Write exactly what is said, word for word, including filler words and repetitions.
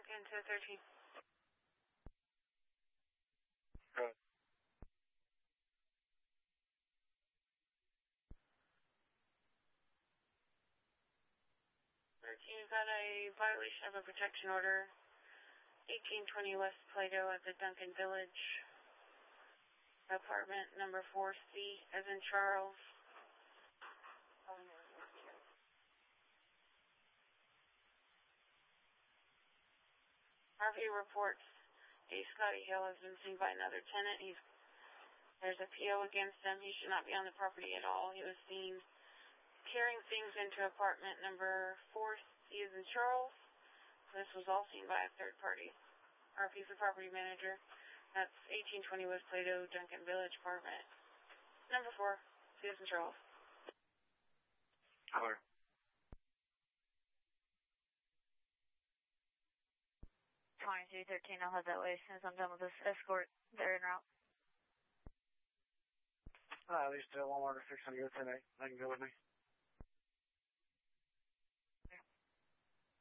into thirteen. Good. thirteen, you've got a violation of a protection order. eighteen twenty West Plato at the Duncan Village. Apartment number four C, as in Charles. R V reports a Scotty Hill has been seen by another tenant. He's There's a P O against him. He should not be on the property at all. He was seen carrying things into apartment number four C as in Charles. This was all seen by a third party. R P's the property manager. That's eighteen twenty West Plato, Duncan Village, apartment number four C as in Charles. Clear. twenty-three thirteen, I'll head that way as soon as I'm done with this escort. They're en route. Uh, at least uh, one more to six hundred ten eight. They can go with me.